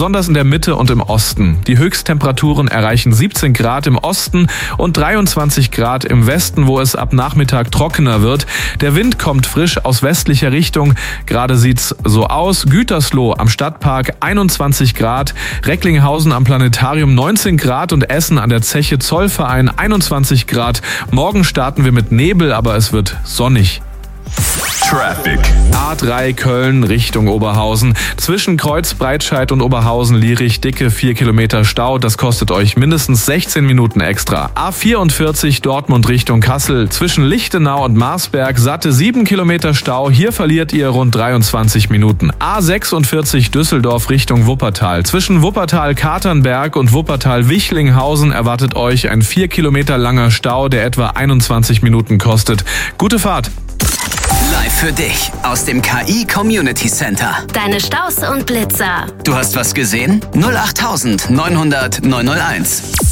besonders in der Mitte und im Osten. Die Höchsttemperaturen erreichen 17 Grad im Osten und 23 Grad im Westen, wo es ab Nachmittag trockener wird. Der Wind kommt frisch aus westlicher Richtung. Gerade sieht's so aus. Gütersloh am Stadtpark 21 Grad, Recklinghausen am Planetarium 19 Grad und Essen an der Zeche Zollverein 21 Grad. Morgen starten wir mit Nebel, aber es wird sonnig. Traffic. A3 Köln Richtung Oberhausen. Zwischen Kreuzbreitscheid und Oberhausen-Lierich dicke 4 Kilometer Stau. Das kostet euch mindestens 16 Minuten extra. A44 Dortmund Richtung Kassel. Zwischen Lichtenau und Marsberg satte 7 Kilometer Stau. Hier verliert ihr rund 23 Minuten. A46 Düsseldorf Richtung Wuppertal. Zwischen Wuppertal-Katernberg und Wuppertal-Wichlinghausen erwartet euch ein 4 Kilometer langer Stau, der etwa 21 Minuten kostet. Gute Fahrt! Live für dich aus dem KI Community Center. Deine Staus und Blitzer. Du hast was gesehen? 08900 901.